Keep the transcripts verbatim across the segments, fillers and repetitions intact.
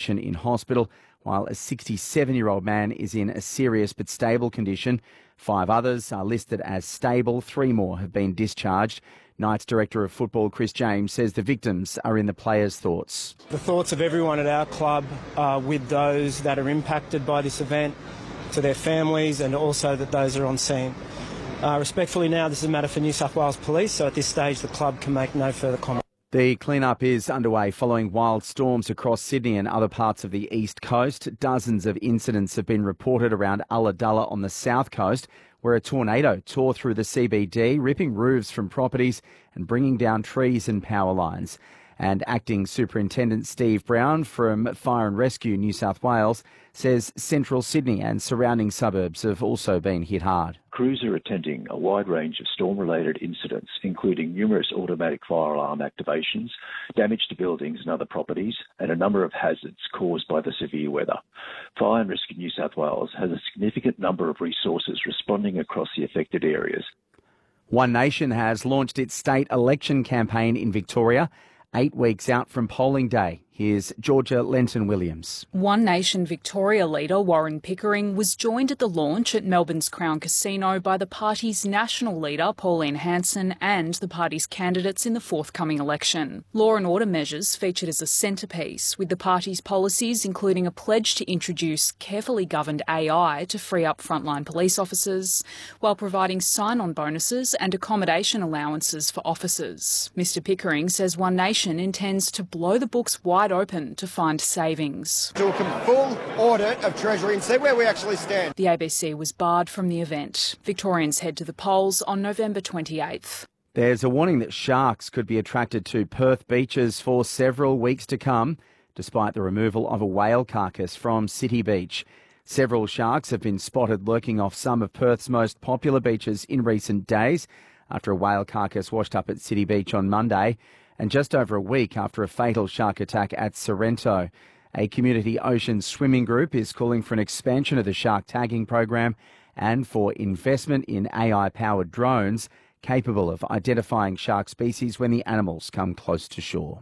condition in hospital, while a sixty-seven-year-old man is in a serious but stable condition. Five others are listed as stable. Three more have been discharged. Knights Director of Football Chris James says the victims are in the players' thoughts. The thoughts of everyone at our club are with those that are impacted by this event, to their families, and also that those are on scene. Uh, respectfully now, this is a matter for New South Wales Police, so at this stage the club can make no further comment. The clean-up is underway following wild storms across Sydney and other parts of the east coast. Dozens of incidents have been reported around Ulladulla on the south coast, where a tornado tore through the C B D, ripping roofs from properties and bringing down trees and power lines. And Acting Superintendent Steve Brown from Fire and Rescue New South Wales says central Sydney and surrounding suburbs have also been hit hard. Crews are attending a wide range of storm-related incidents, including numerous automatic fire alarm activations, damage to buildings and other properties, and a number of hazards caused by the severe weather. Fire and Rescue New South Wales has a significant number of resources responding across the affected areas. One Nation has launched its state election campaign in Victoria, eight weeks out from polling day. Here's Georgia Lenton-Williams. One Nation Victoria leader Warren Pickering was joined at the launch at Melbourne's Crown Casino by the party's national leader Pauline Hanson and the party's candidates in the forthcoming election. Law and order measures featured as a centrepiece, with the party's policies including a pledge to introduce carefully governed A I to free up frontline police officers, while providing sign-on bonuses and accommodation allowances for officers. Mister Pickering says One Nation intends to blow the books wide open to find savings. Do a full audit of Treasury and see where we actually stand. The A B C was barred from the event. Victorians head to the polls on November twenty-eighth. There's a warning that sharks could be attracted to Perth beaches for several weeks to come, despite the removal of a whale carcass from City Beach. Several sharks have been spotted lurking off some of Perth's most popular beaches in recent days, after a whale carcass washed up at City Beach on Monday, and just over a week after a fatal shark attack at Sorrento. A community ocean swimming group is calling for an expansion of the shark tagging program and for investment in A I-powered drones capable of identifying shark species when the animals come close to shore.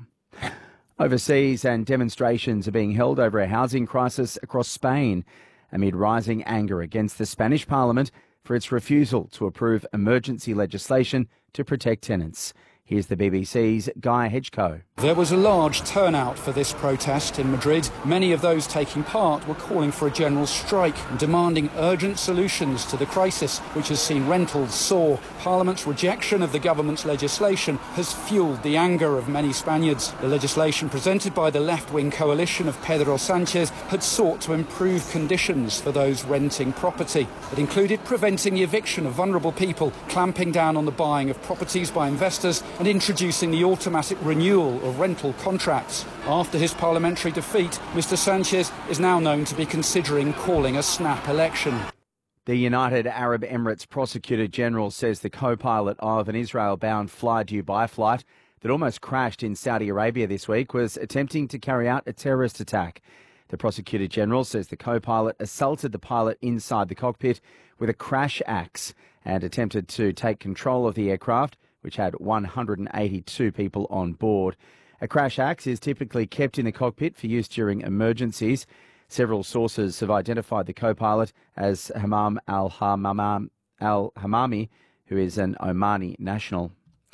Overseas, and demonstrations are being held over a housing crisis across Spain amid rising anger against the Spanish Parliament for its refusal to approve emergency legislation to protect tenants. Here's the B B C's Guy Hedgecoe. There was a large turnout for this protest in Madrid. Many of those taking part were calling for a general strike and demanding urgent solutions to the crisis, which has seen rentals soar. Parliament's rejection of the government's legislation has fuelled the anger of many Spaniards. The legislation presented by the left-wing coalition of Pedro Sanchez had sought to improve conditions for those renting property. It included preventing the eviction of vulnerable people, clamping down on the buying of properties by investors, and introducing the automatic renewal of rental contracts. After his parliamentary defeat, Mister Sanchez is now known to be considering calling a snap election. The United Arab Emirates Prosecutor General says the co-pilot of an Israel-bound fly-Dubai flight that almost crashed in Saudi Arabia this week was attempting to carry out a terrorist attack. The Prosecutor General says the co-pilot assaulted the pilot inside the cockpit with a crash axe and attempted to take control of the aircraft, which had one hundred eighty-two people on board. A crash axe is typically kept in the cockpit for use during emergencies. Several sources have identified the co-pilot as Hamam al-Hamami, al-Hamami, who is an Omani national.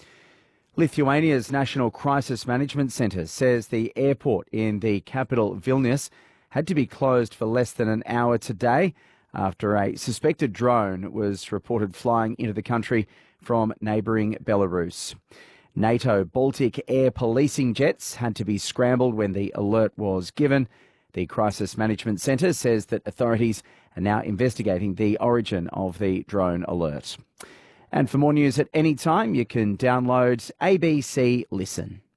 Lithuania's National Crisis Management Centre says the airport in the capital Vilnius had to be closed for less than an hour today after a suspected drone was reported flying into the country from neighbouring Belarus. NATO Baltic air policing jets had to be scrambled when the alert was given. The Crisis Management Centre says that authorities are now investigating the origin of the drone alert. And for more news at any time, you can download A B C Listen.